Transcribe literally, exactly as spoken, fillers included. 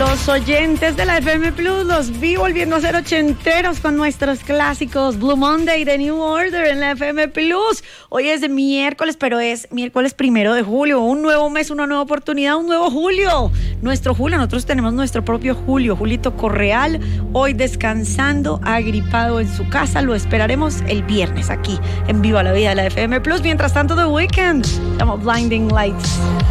Los oyentes de la F M Plus los vi volviendo a ser ochenteros con nuestros clásicos Blue Monday de New Order en la F M Plus. Hoy es miércoles, pero es miércoles primero de julio. Un nuevo mes, una nueva oportunidad, un nuevo julio. Nuestro julio, nosotros tenemos nuestro propio Julio, Julito Correal, hoy descansando, agripado en su casa. Lo esperaremos el viernes aquí en Viva la Vida de la F M Plus. Mientras tanto, The Weeknd, llama Blinding Lights.